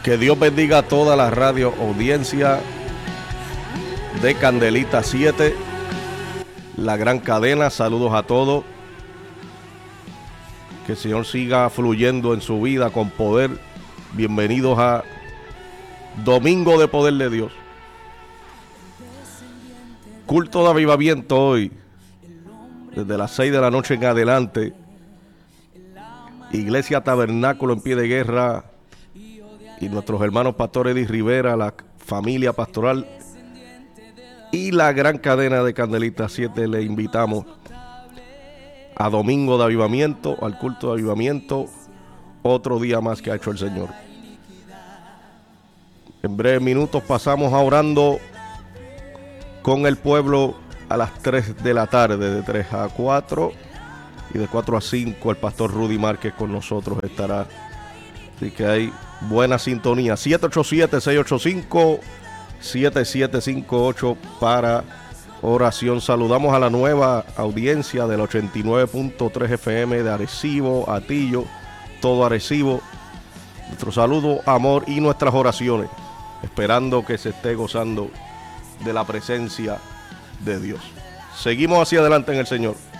Que Dios bendiga a toda la radio audiencia de Candelita 7, la gran cadena. Saludos a todos. Que el Señor siga fluyendo en su vida con poder. Bienvenidos a Domingo de Poder de Dios. Culto de avivamiento hoy, desde las 6 de la noche en adelante. Iglesia Tabernáculo en Pie de Guerra y nuestros hermanos Pastor Eddie Rivera, la familia pastoral y la gran cadena de Candelita 7, le invitamos a Domingo de Avivamiento, al culto de avivamiento, otro día más que ha hecho el Señor. En breves minutos pasamos a orando con el pueblo a las 3 de la tarde, de 3 a 4, y de 4 a 5 el pastor Rudy Márquez con nosotros estará. Así que hay buena sintonía. 787-685-7758 para oración. Saludamos a la nueva audiencia del 89.3 FM de Arecibo, Atillo, todo Arecibo. Nuestro saludo, amor y nuestras oraciones, esperando que se esté gozando de la presencia de Dios. Seguimos hacia adelante en el Señor.